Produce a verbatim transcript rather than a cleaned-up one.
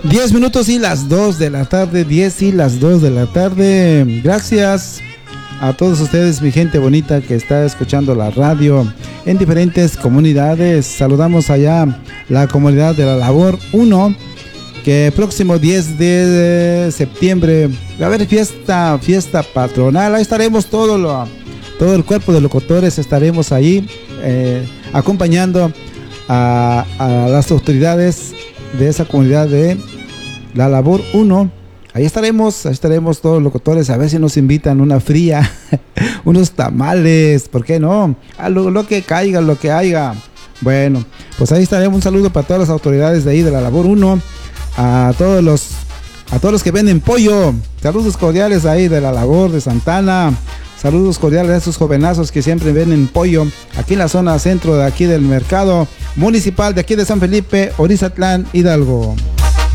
diez minutos y las dos de la tarde, diez y las dos de la tarde. Gracias a todos ustedes, mi gente bonita que está escuchando la radio en diferentes comunidades. Saludamos allá la comunidad de la Labor uno, que próximo diez de septiembre va a haber fiesta, fiesta patronal. Ahí estaremos todo, lo, todo el cuerpo de locutores, estaremos ahí eh, acompañando a, a las autoridades de esa comunidad de la Labor uno. Ahí estaremos, ahí estaremos todos los locutores, a ver si nos invitan una fría, unos tamales, ¿por qué no? A lo, lo que caiga, lo que haya. Bueno, pues ahí estaremos. Un saludo para todas las autoridades de ahí de la Labor uno, a todos los a todos los que venden pollo. Saludos cordiales ahí de la Labor de Santana. Saludos cordiales a esos jovenazos que siempre venden pollo aquí en la zona centro de aquí del mercado municipal de aquí de San Felipe, Orizatlán, Hidalgo.